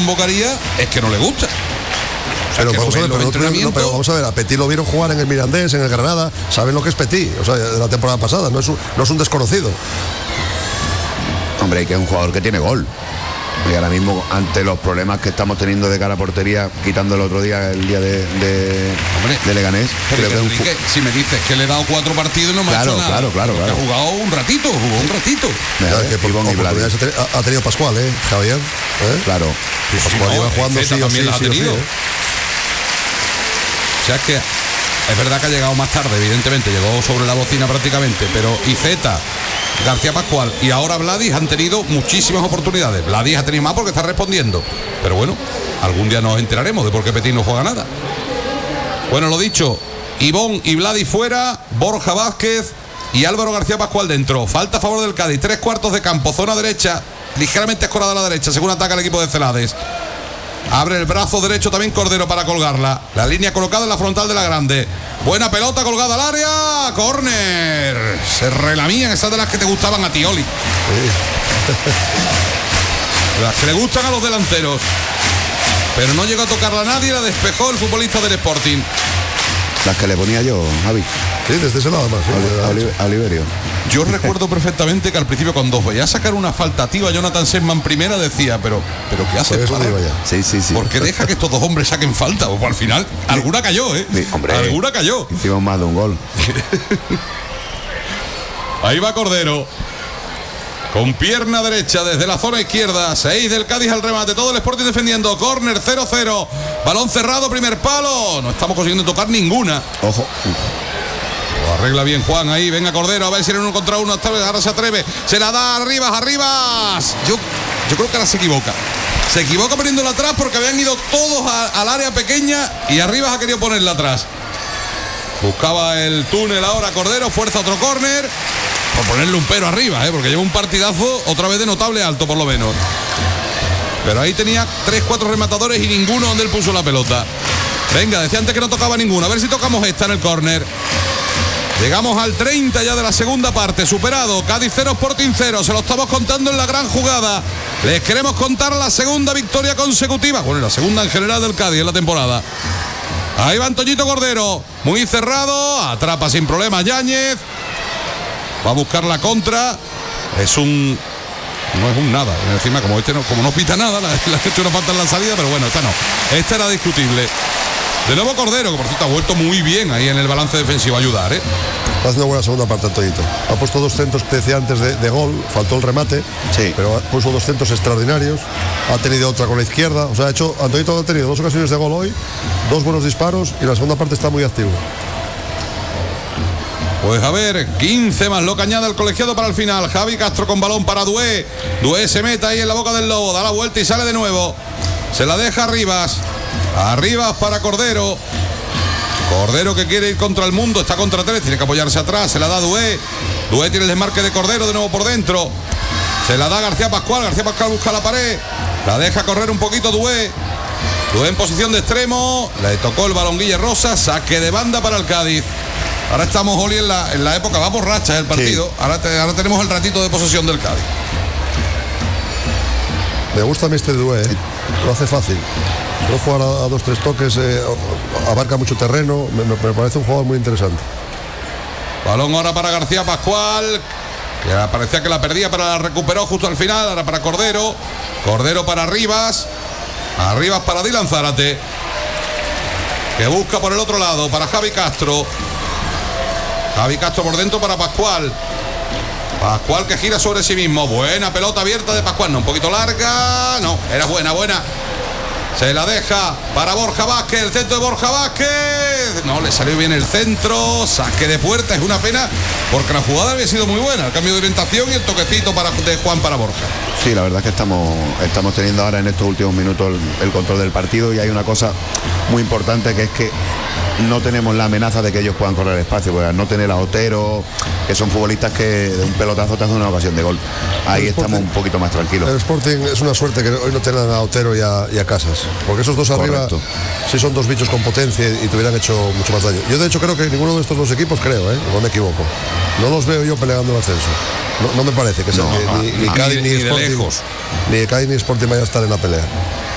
convocaría es que no le gusta. O sea, pero vamos a ver, a Petit lo vieron jugar en el Mirandés, en el Granada, saben lo que es Petit, o sea, de la temporada pasada, no es un desconocido. Hombre, que es un jugador que tiene gol. Y ahora mismo, ante los problemas que estamos teniendo de cara a portería, quitando el otro día, el día de Leganés, creo que Enrique, si me dices que le he dado 4 partidos, no me ha hecho nada. Claro. Ha jugado un ratito. Ha tenido Pascual, Javier. Claro. Pascual iba jugando sí. O sea, es que es verdad que ha llegado más tarde, evidentemente, llegó sobre la bocina prácticamente, pero Iceta, García Pascual y ahora Vladis han tenido muchísimas oportunidades. Vladis ha tenido más porque está respondiendo, pero bueno, algún día nos enteraremos de por qué Petit no juega nada. Bueno, lo dicho, Ivón y Vladis fuera, Borja Vázquez y Álvaro García Pascual dentro. Falta a favor del Cádiz, 3/4 de campo, zona derecha, ligeramente escorada a la derecha, según ataca el equipo de Celades. Abre el brazo derecho también Cordero para colgarla. La línea colocada en la frontal de la grande. Buena pelota colgada al área. Córner. Se relamían esas de las que te gustaban a ti, Oli. Las que le gustan a los delanteros. Pero no llegó a tocarla nadie. La despejó el futbolista del Sporting. Las que le ponía yo, Javi. Sí, desde ese lado más. A Oliverio. Yo recuerdo perfectamente que al principio, cuando veía sacar una faltativa Jonathan Sesman primera, decía, pero ¿qué hace? Sí. ¿Por qué deja que estos dos hombres saquen falta? Pues al final, alguna cayó, Sí, hombre, alguna cayó. Hicimos más de un gol. Ahí va Cordero. Con pierna derecha desde la zona izquierda. 6 del Cádiz al remate. Todo el Sporting defendiendo. Córner 0-0. Balón cerrado, primer palo. No estamos consiguiendo tocar ninguna. Ojo. Lo arregla bien Juan ahí. Venga Cordero. A ver si en 1 contra 1. Ahora se atreve. Se la da arriba. Yo creo que ahora se equivoca. Se equivoca poniéndola atrás porque habían ido todos al área pequeña y Arribas ha querido ponerla atrás. Buscaba el túnel ahora Cordero. Fuerza otro córner. Por ponerle un pero arriba, porque lleva un partidazo otra vez de notable alto por lo menos. Pero ahí tenía 3-4 rematadores y ninguno donde él puso la pelota. Venga, decía antes que no tocaba ninguno. A ver si tocamos esta en el córner. Llegamos al 30 ya de la segunda parte. Superado. Cádiz 0, Sporting 0. Se lo estamos contando en la gran jugada. Les queremos contar la segunda victoria consecutiva. Bueno, la segunda en general del Cádiz en la temporada. Ahí va Antoñito Cordero. Muy cerrado. Atrapa sin problemas Yáñez. Va a buscar la contra. No es un nada. Encima, como no pita nada, la ha hecho una falta en la salida, pero bueno, esta no. Esta era discutible. De nuevo Cordero, que por cierto ha vuelto muy bien ahí en el balance defensivo a ayudar, Está haciendo buena segunda parte, Antoñito. Ha puesto 2 centros que te decía antes de gol, faltó el remate, sí, pero puso 2 centros extraordinarios. Ha tenido otra con la izquierda. O sea, Antoñito ha tenido 2 ocasiones de gol hoy, 2 buenos disparos y la segunda parte está muy activo. Pues a ver, 15 más lo que añade el colegiado para el final. Javi Castro con balón para Dué. Dué se mete ahí en la boca del lobo, da la vuelta y sale de nuevo. Se la deja Arribas. Arribas para Cordero. Cordero que quiere ir contra el mundo, está contra 3, tiene que apoyarse atrás, se la da Dué. Dué tiene el desmarque de Cordero de nuevo por dentro. Se la da García Pascual busca la pared. La deja correr un poquito Dué. Dué en posición de extremo. Le tocó el balón Guille Rosa, saque de banda para el Cádiz. Ahora estamos, Oli, en la época, va por racha el partido. Sí. Ahora tenemos el ratito de posesión del Cádiz. Me gusta a mí este Dué, lo hace fácil. Solo jugar a 2-3 toques, abarca mucho terreno. Me parece un jugador muy interesante. Balón ahora para García Pascual, que parecía que la perdía, pero la recuperó justo al final. Ahora para Cordero. Cordero para Arribas. Arribas para Dylan Zárate, que busca por el otro lado para Javi Castro. Javi Castro por dentro para Pascual. Pascual que gira sobre sí mismo. Buena pelota abierta de Pascual. No, un poquito larga. No, era buena. Se la deja para Borja Vázquez. El centro de Borja Vázquez. No, le salió bien el centro. Saque de puerta. Es una pena porque la jugada había sido muy buena. El cambio de orientación y el toquecito de Juan para Borja. Sí, la verdad es que estamos teniendo ahora en estos últimos minutos el control del partido. Y hay una cosa muy importante, que es que no tenemos la amenaza de que ellos puedan correr espacio, porque al no tener a Otero, que son futbolistas que de un pelotazo te hacen una ocasión de gol. Ahí estamos un poquito más tranquilos. El Sporting es una suerte que hoy no tengan a Otero y a Casas, porque esos dos arriba sí son 2 bichos con potencia y te hubieran hecho mucho más daño. Yo de hecho creo que ninguno de estos 2 equipos, no me equivoco, no los veo yo peleando el ascenso. No me parece que sea ni Cádiz ni Sporting, ni Cádiz ni Sporting vaya a estar en la pelea.